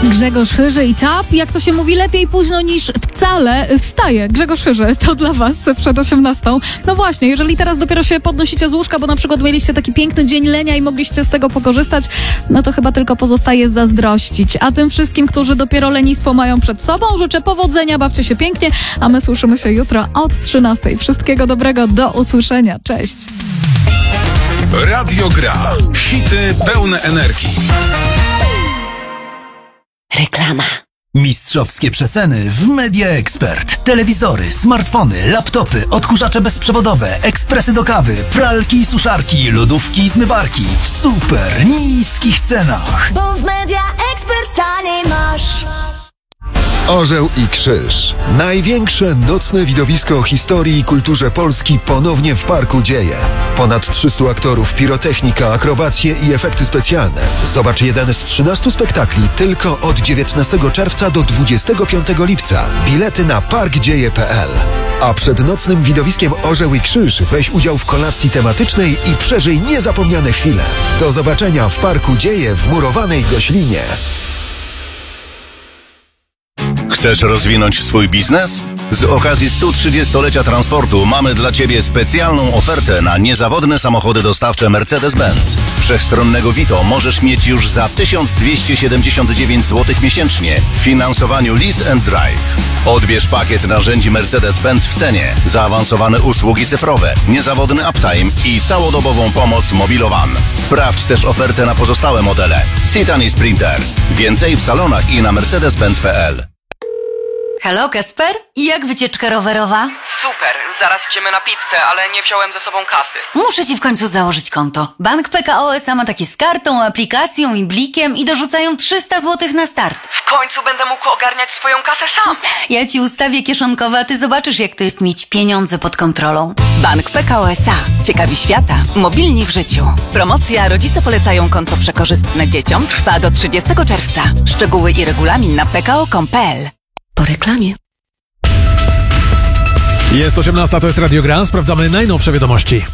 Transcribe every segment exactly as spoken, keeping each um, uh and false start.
Grzegorz Chyży i Tap, jak to się mówi, lepiej późno niż wcale wstaje. Grzegorz Chyży, to dla was przed osiemnastą. No właśnie, jeżeli teraz dopiero się podnosicie z łóżka, bo na przykład mieliście taki piękny dzień lenia i mogliście z tego pokorzystać, no to chyba tylko pozostaje zazdrościć. A tym wszystkim, którzy dopiero lenistwo mają przed sobą, życzę powodzenia, bawcie się pięknie, a my słyszymy się jutro od trzynastej. Wszystkiego dobrego, do usłyszenia. Cześć. Radio Gra. Hity pełne energii. Reklama. Mistrzowskie przeceny w Media Expert. Telewizory, smartfony, laptopy, odkurzacze bezprzewodowe, ekspresy do kawy, pralki i suszarki, lodówki i zmywarki w super niskich cenach. Bo w Media Expert taniej masz. Orzeł i Krzyż. Największe nocne widowisko historii i kulturze Polski ponownie w Parku Dzieje. Ponad trzystu aktorów, pirotechnika, akrobacje i efekty specjalne. Zobacz jeden z trzynastu spektakli tylko od dziewiętnastego czerwca do dwudziestego piątego lipca. Bilety na parkdzieje kropka p l. A przed nocnym widowiskiem Orzeł i Krzyż weź udział w kolacji tematycznej i przeżyj niezapomniane chwile. Do zobaczenia w Parku Dzieje w murowanej Goślinie. Chcesz rozwinąć swój biznes? Z okazji stu trzydziestolecia transportu mamy dla Ciebie specjalną ofertę na niezawodne samochody dostawcze Mercedes-Benz. Wszechstronnego Vito możesz mieć już za tysiąc dwieście siedemdziesiąt dziewięć złotych miesięcznie w finansowaniu Lease and Drive. Odbierz pakiet narzędzi Mercedes-Benz w cenie, zaawansowane usługi cyfrowe, niezawodny uptime i całodobową pomoc Mobilowan. Sprawdź też ofertę na pozostałe modele. Citan i Sprinter. Więcej w salonach i na mercedes benz kropka p l. Halo, Kacper? I jak wycieczka rowerowa? Super, zaraz idziemy na pizzę, ale nie wziąłem ze sobą kasy. Muszę ci w końcu założyć konto. Bank P K O S A ma takie z kartą, aplikacją i blikiem i dorzucają trzysta złotych na start. W końcu będę mógł ogarniać swoją kasę sam. Ja ci ustawię kieszonkowe, a ty zobaczysz, jak to jest mieć pieniądze pod kontrolą. Bank P K O S A. Ciekawi świata, mobilni w życiu. Promocja Rodzice polecają konto przekorzystne dzieciom trwa do trzydziestego czerwca. Szczegóły i regulamin na p k o kropka com kropka p l. Po reklamie. Jest osiemnasta, to jest Radio Gra. Sprawdzamy najnowsze wiadomości.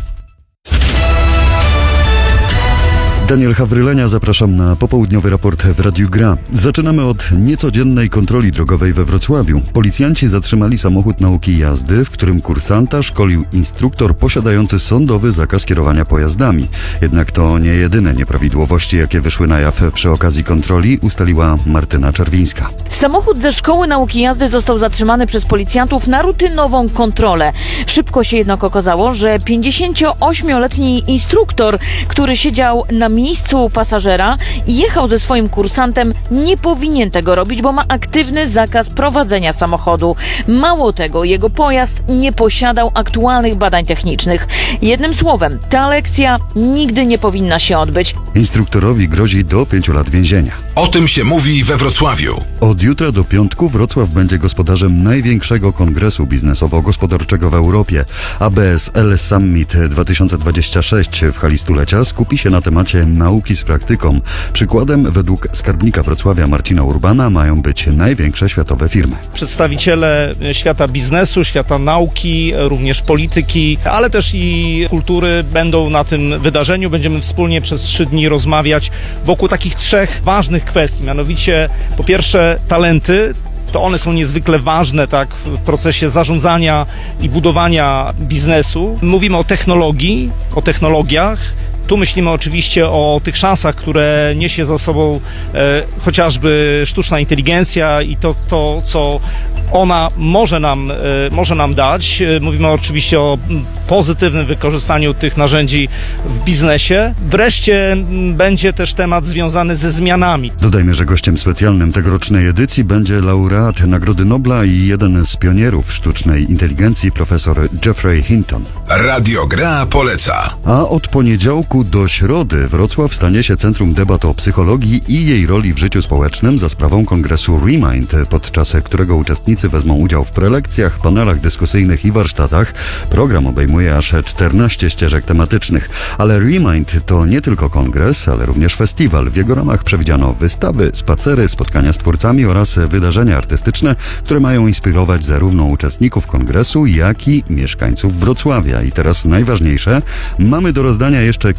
Daniel Hawrylenia, zapraszam na popołudniowy raport w Radiu Gra. Zaczynamy od niecodziennej kontroli drogowej we Wrocławiu. Policjanci zatrzymali samochód nauki jazdy, w którym kursanta szkolił instruktor posiadający sądowy zakaz kierowania pojazdami. Jednak to nie jedyne nieprawidłowości, jakie wyszły na jaw przy okazji kontroli, ustaliła Martyna Czerwińska. Samochód ze szkoły nauki jazdy został zatrzymany przez policjantów na rutynową kontrolę. Szybko się jednak okazało, że pięćdziesięcioośmioletni instruktor, który siedział na miejscu pasażera i jechał ze swoim kursantem, nie powinien tego robić, bo ma aktywny zakaz prowadzenia samochodu. Mało tego, jego pojazd nie posiadał aktualnych badań technicznych. Jednym słowem, ta lekcja nigdy nie powinna się odbyć. Instruktorowi grozi do pięciu lat więzienia. O tym się mówi we Wrocławiu. Od jutra do piątku Wrocław będzie gospodarzem największego kongresu biznesowo-gospodarczego w Europie. A B S L Summit dwa tysiące dwudziesty szósty w hali stulecia skupi się na temacie nauki z praktyką. Przykładem według skarbnika Wrocławia Marcina Urbana mają być największe światowe firmy. Przedstawiciele świata biznesu, świata nauki, również polityki, ale też i kultury będą na tym wydarzeniu. Będziemy wspólnie przez trzy dni rozmawiać wokół takich trzech ważnych kwestii, mianowicie po pierwsze talenty. To one są niezwykle ważne, tak, w procesie zarządzania i budowania biznesu. Mówimy o technologii, o technologiach. Tu myślimy oczywiście o tych szansach, które niesie za sobą e, chociażby sztuczna inteligencja i to, to co ona może nam, e, może nam dać. E, mówimy oczywiście o pozytywnym wykorzystaniu tych narzędzi w biznesie. Wreszcie m, będzie też temat związany ze zmianami. Dodajmy, że gościem specjalnym tegorocznej edycji będzie laureat Nagrody Nobla i jeden z pionierów sztucznej inteligencji, profesor Geoffrey Hinton. Radio Gra poleca. A od poniedziałku do środy Wrocław stanie się centrum debat o psychologii i jej roli w życiu społecznym za sprawą kongresu Remind, podczas którego uczestnicy wezmą udział w prelekcjach, panelach dyskusyjnych i warsztatach. Program obejmuje aż czternaście ścieżek tematycznych. Ale Remind to nie tylko kongres, ale również festiwal. W jego ramach przewidziano wystawy, spacery, spotkania z twórcami oraz wydarzenia artystyczne, które mają inspirować zarówno uczestników kongresu, jak i mieszkańców Wrocławia. I teraz najważniejsze, mamy do rozdania jeszcze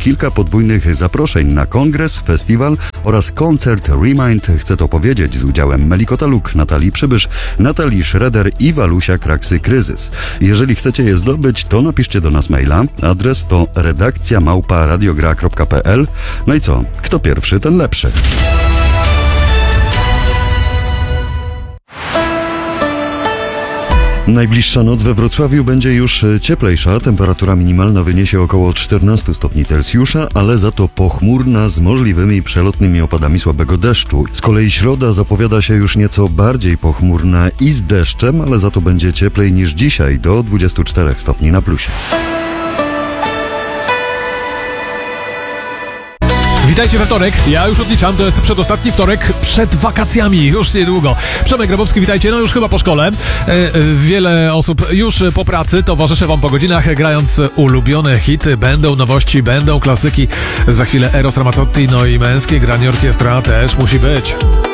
kilka podwójnych zaproszeń na kongres, festiwal oraz koncert Remind. Chcę to powiedzieć z udziałem Melikota Luk, Natalii Przybysz, Natalii Schroeder i Walusia Kraksy Kryzys. Jeżeli chcecie je zdobyć, to napiszcie do nas maila. Adres to redakcja małpa radiogra kropka pe el. No i co? Kto pierwszy, ten lepszy. Najbliższa noc we Wrocławiu będzie już cieplejsza. Temperatura minimalna wyniesie około czternaście stopni Celsjusza, ale za to pochmurna z możliwymi przelotnymi opadami słabego deszczu. Z kolei środa zapowiada się już nieco bardziej pochmurna i z deszczem, ale za to będzie cieplej niż dzisiaj, do dwudziestu czterech stopni na plusie. Witajcie we wtorek. Ja już odliczam, to jest przedostatni wtorek przed wakacjami, już niedługo. Przemek Grabowski, witajcie, no już chyba po szkole. E, e, wiele osób już po pracy, towarzyszę wam po godzinach, grając ulubione hity. Będą nowości, będą klasyki. Za chwilę Eros Ramazzotti, no i męskie granie orkiestra też musi być.